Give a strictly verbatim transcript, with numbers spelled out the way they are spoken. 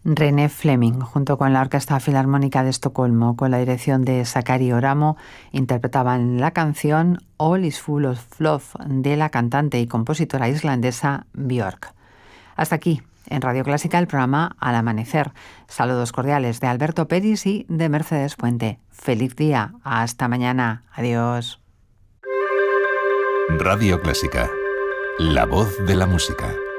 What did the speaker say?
René Fleming, junto con la Orquesta Filarmónica de Estocolmo, con la dirección de Sakari Oramo, interpretaban la canción All is Full of Love de la cantante y compositora islandesa Björk. Hasta aquí, en Radio Clásica, el programa Al Amanecer. Saludos cordiales de Alberto Peris y de Mercedes Puente. Feliz día. Hasta mañana. Adiós. Radio Clásica. La voz de la música.